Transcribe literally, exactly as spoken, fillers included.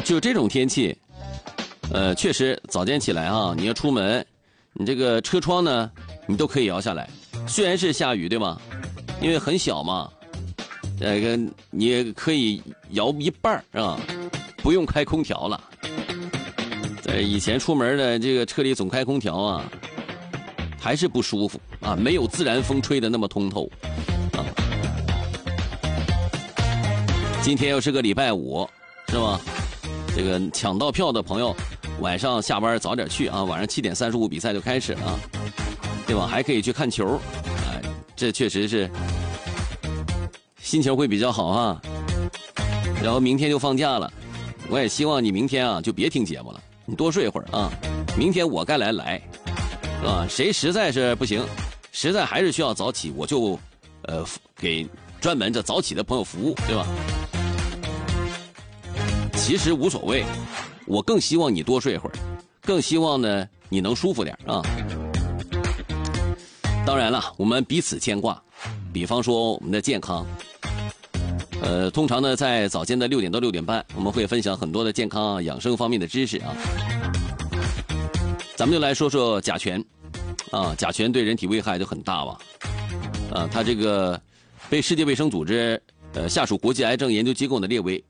就这种天气，呃，确实早间起来啊，你要出门，你这个车窗呢，你都可以摇下来。虽然是下雨，对吗？因为很小嘛，呃，你也可以摇一半啊，不用开空调了。在以前出门的这个车里总开空调啊，还是不舒服啊，没有自然风吹的那么通透啊。今天又是个礼拜五，是吧？这个抢到票的朋友，晚上下班早点去啊，晚上七点三十五比赛就开始了啊，对吧？还可以去看球，哎，这确实是心情会比较好啊。然后明天就放假了，我也希望你明天啊就别听节目了，你多睡会儿啊。明天我该来来，啊，谁实在是不行，实在还是需要早起，我就呃给专门这早起的朋友服务，对吧？其实无所谓，我更希望你多睡会儿，更希望呢你能舒服点啊。当然了，我们彼此牵挂，比方说我们的健康。呃，通常呢在早间的六点到六点半，我们会分享很多的健康啊、养生方面的知识啊。咱们就来说说甲醛，啊，甲醛对人体危害就很大吧？啊，它这个被世界卫生组织呃下属国际癌症研究机构呢列为